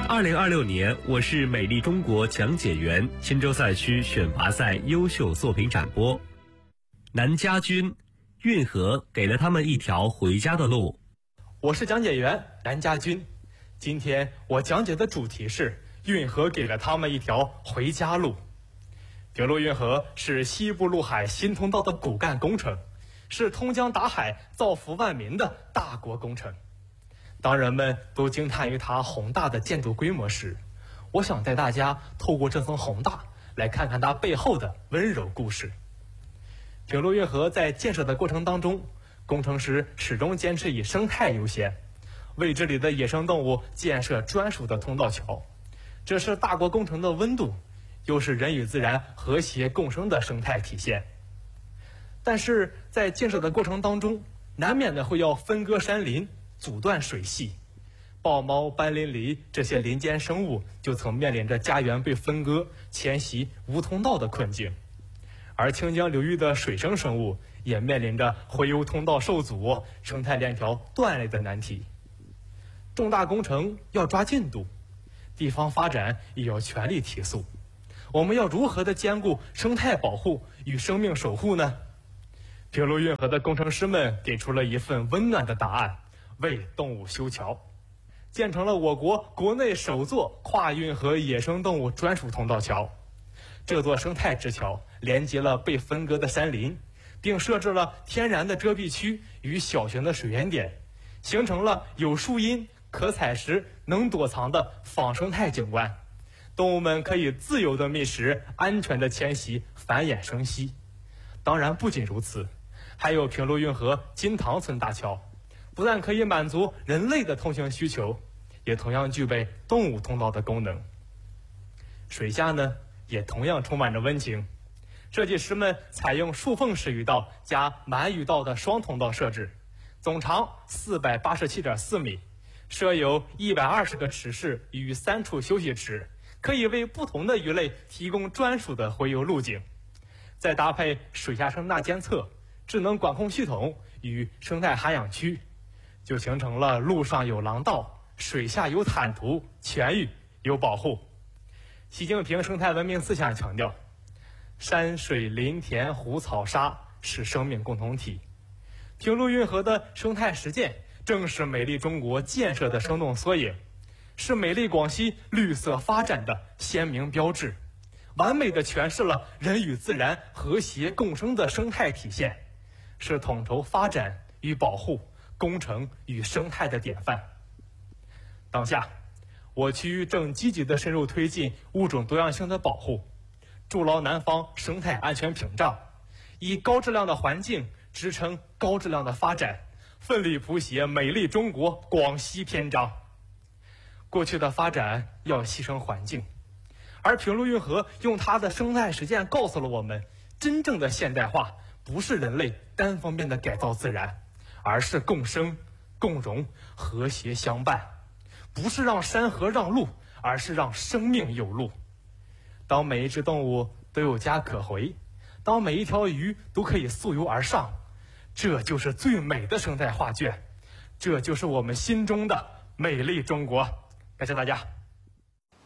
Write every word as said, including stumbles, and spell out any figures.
二零二六年，我是美丽中国讲解员新洲赛区选拔赛优秀作品展播。南家军，运河给了他们一条回家的路。 我是讲解员南家军，今天我讲解的主题是运河给了他们一条回家路。平陆运河是西部陆海新通道的骨干工程，是通江达海、造福万民的大国工程。当人们都惊叹于它宏大的建筑规模时，我想带大家透过这层宏大，来看看它背后的温柔故事。平陆运河在建设的过程当中，工程师始终坚持以生态优先，为这里的野生动物建设专属的通道桥。这是大国工程的温度，又是人与自然和谐共生的生态体现。但是在建设的过程当中，难免的会要分割山林，阻断水系。豹猫、斑羚狸这些林间生物就曾面临着家园被分割、迁徙无通道的困境。而清江流域的水生生物也面临着洄游通道受阻、生态链条断裂的难题。重大工程要抓进度，地方发展也要全力提速。我们要如何的兼顾生态保护与生命守护呢？平陆运河的工程师们给出了一份温暖的答案：为动物修桥，建成了我国国内首座跨运河野生动物专属通道桥。这座生态之桥连接了被分割的山林，并设置了天然的遮蔽区与小型的水源点，形成了有树荫、可采食、能躲藏的仿生态景观。动物们可以自由的觅食，安全的迁徙、繁衍生息。当然不仅如此，还有平陆运河金塘村大桥，不但可以满足人类的通行需求，也同样具备动物通道的功能。水下呢，也同样充满着温情。设计师们采用竖缝式鱼道加满鱼道的双通道设置，总长四百八十七点四米，设有一百二十个池室与三处休息池，可以为不同的鱼类提供专属的洄游路径。再搭配水下声纳监测、智能管控系统与生态涵养区，就形成了陆上有廊道，水下有坦途，全域有保护。习近平生态文明思想强调，山水林田湖草沙是生命共同体。平陆运河的生态实践正是美丽中国建设的生动缩影，是美丽广西绿色发展的鲜明标志，完美地诠释了人与自然和谐共生的生态体现，是统筹发展与保护、工程与生态的典范。当下，我区正积极地深入推进物种多样性的保护，筑牢南方生态安全屏障，以高质量的环境支撑高质量的发展，奋力谱写美丽中国广西篇章。过去的发展要牺牲环境，而平陆运河用它的生态实践告诉了我们，真正的现代化不是人类单方面的改造自然，而是共生、共荣、和谐相伴。不是让山河让路，而是让生命有路。当每一只动物都有家可回，当每一条鱼都可以溯游而上，这就是最美的生态画卷，这就是我们心中的美丽中国。感谢大家。